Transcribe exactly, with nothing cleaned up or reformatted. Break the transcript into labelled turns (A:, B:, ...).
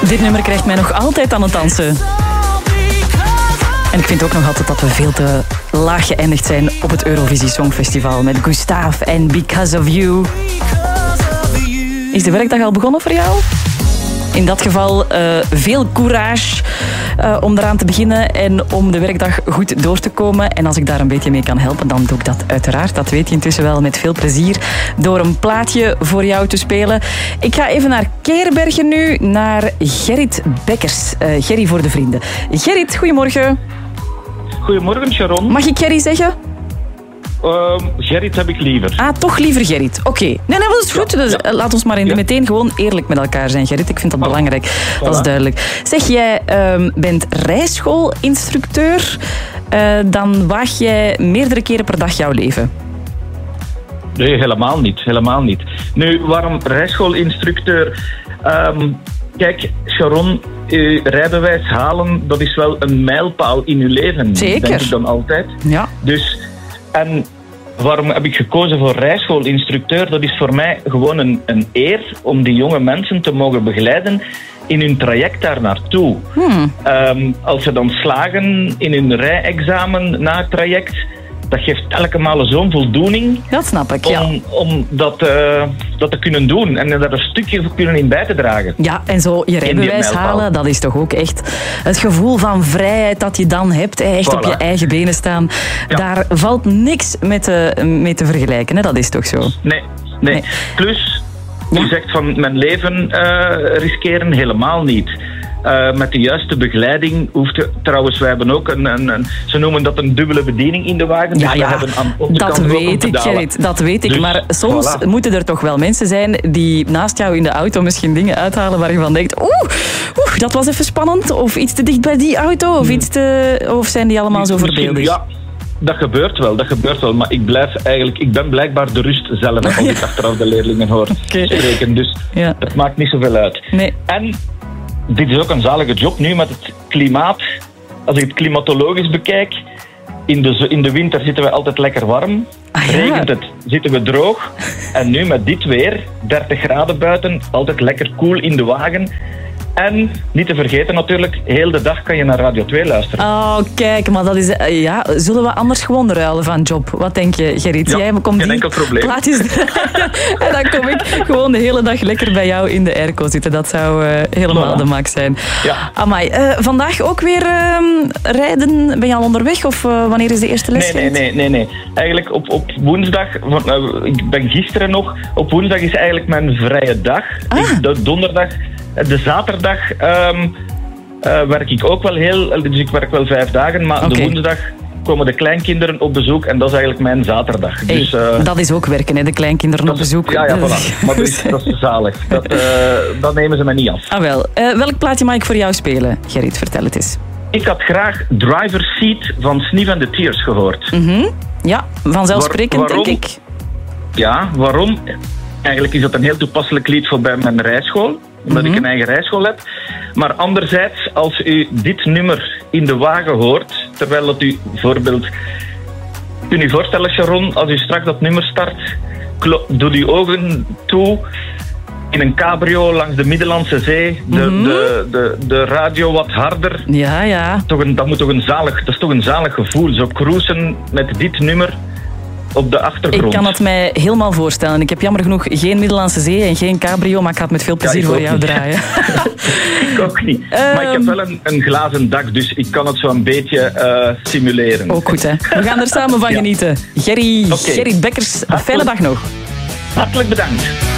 A: Dit nummer krijgt mij nog altijd aan het dansen. En ik vind ook nog altijd dat we veel te laag geëindigd zijn op het Eurovisie Songfestival met Gustav en Because of You. Is de werkdag al begonnen voor jou? In dat geval uh, veel courage uh, om eraan te beginnen en om de werkdag goed door te komen. En als ik daar een beetje mee kan helpen, dan doe ik dat uiteraard. Dat weet je intussen wel met veel plezier door een plaatje voor jou te spelen. Ik ga even naar Keerbergen nu, naar Gerrit Bekkers. Uh, Gerry voor de vrienden. Gerrit, goedemorgen.
B: Goedemorgen, Sharon.
A: Mag ik Gerry zeggen?
B: Uh, Gerrit heb ik liever.
A: Ah, toch liever Gerrit. Oké. Okay. Nee, nee, dat is goed. Ja, dus, ja. Laat ons maar in, ja. meteen gewoon eerlijk met elkaar zijn, Gerrit. Ik vind dat voilà. belangrijk. Voilà. Dat is duidelijk. Zeg, jij uh, bent rijschoolinstructeur. Uh, dan waag jij meerdere keren per dag jouw leven.
B: Nee, helemaal niet. Helemaal niet. Nu, waarom rijschoolinstructeur? Um, kijk, Sharon, uw rijbewijs halen, dat is wel een mijlpaal in uw leven.
A: Zeker.
B: Denk ik dan altijd.
A: Ja.
B: Dus... En waarom heb ik gekozen voor rijschoolinstructeur? Dat is voor mij gewoon een, een eer om die jonge mensen te mogen begeleiden in hun traject daar naartoe.
A: Hmm.
B: Um, als ze dan slagen in hun rijexamen na het traject, dat geeft elke maal zo'n voldoening.
A: Dat snap ik, ja.
B: Om, om dat, uh, dat te kunnen doen en daar een stukje voor kunnen in bij te dragen.
A: Ja, en zo je rijbewijs halen, dat is toch ook echt het gevoel van vrijheid dat je dan hebt. Echt voilà. op je eigen benen staan. Ja. Daar valt niks mee te, mee te vergelijken, hè? Dat is toch zo?
B: Nee, nee. nee. Plus, je ja. zegt van mijn leven uh, riskeren, helemaal niet. Uh, met de juiste begeleiding hoeft je... Trouwens, wij hebben ook een, een, een... Ze noemen dat een dubbele bediening in de wagen.
A: Ja,
B: dus
A: ja.
B: we hebben aan onze
A: dat
B: kant
A: weet ik, Gerrit. Dat weet ik. Dus, maar soms voilà. moeten er toch wel mensen zijn die naast jou in de auto misschien dingen uithalen waar je van denkt... Oeh, oeh dat was even spannend. Of iets te dicht bij die auto. Of, iets te, of zijn die allemaal zo verbeeldig?
B: Ja. Dat gebeurt wel, dat gebeurt wel. Maar ik blijf eigenlijk... Ik ben blijkbaar de rust zelf als ik achteraf de leerlingen hoor okay. spreken. Dus ja. het maakt niet zoveel uit.
A: Nee.
B: En... Dit is ook een zalige job nu met het klimaat. Als ik het klimatologisch bekijk, in de, in de winter zitten we altijd lekker warm.
A: Ah, ja.
B: Regent het, zitten we droog. En nu met dit weer, dertig graden buiten, altijd lekker koel in de wagen. En, niet te vergeten natuurlijk, heel de dag kan je naar Radio twee luisteren.
A: Oh, kijk, maar dat is... Uh, ja, zullen we anders gewoon ruilen van job? Wat denk je, Gerrit?
B: Ja,
A: Jij komt
B: geen enkel probleem.
A: Plaatjes... en dan kom ik gewoon de hele dag lekker bij jou in de airco zitten. Dat zou uh, helemaal voilà. de max zijn.
B: Ja.
A: Amai, uh, vandaag ook weer uh, rijden? Ben je al onderweg? Of uh, wanneer is de eerste les?
B: Nee, nee, nee, nee, nee. Eigenlijk op, op woensdag... Want, uh, ik ben gisteren nog... Op woensdag is eigenlijk mijn vrije dag.
A: Ah.
B: Ik, de donderdag... De zaterdag um, uh, werk ik ook wel heel... Dus ik werk wel vijf dagen, maar okay. de woensdag komen de kleinkinderen op bezoek en dat is eigenlijk mijn zaterdag.
A: Hey,
B: dus, uh,
A: dat is ook werken, hè? De kleinkinderen op bezoek.
B: Ja, ja, voilà. Maar dat is, dat is zalig. Dat, uh, dat nemen ze mij niet af.
A: Ah wel. Uh, welk plaatje mag ik voor jou spelen, Gerrit? Vertel het eens.
B: Ik had graag Driver's Seat van Sniff and the Tears gehoord.
A: Mm-hmm. Ja, vanzelfsprekend,
B: Waar,
A: denk ik.
B: Ja, waarom? Eigenlijk is dat een heel toepasselijk lied voor bij mijn rijschool. Omdat mm-hmm. ik een eigen rijschool heb. Maar anderzijds, als u dit nummer in de wagen hoort, terwijl dat u bijvoorbeeld... Kun je je voorstellen, Sharon, als u straks dat nummer start, klo- doe uw ogen toe in een cabrio langs de Middellandse Zee, de, mm-hmm. de, de, de radio wat harder.
A: Ja, ja.
B: Toch een, dat, moet toch een zalig, dat is toch een zalig gevoel, zo cruisen met dit nummer op de achtergrond.
A: Ik kan het mij helemaal voorstellen. Ik heb jammer genoeg geen Middellandse Zee en geen cabrio, maar ik ga het met veel plezier ja, voor jou niet. draaien.
B: Ik ook niet. Um, maar ik heb wel een, een glazen dak, dus ik kan het zo een beetje uh, simuleren.
A: Ook goed, hè. We gaan er samen van ja. genieten. Gerry, okay. Gerry Bekkers, een fijne dag nog.
B: Hartelijk bedankt.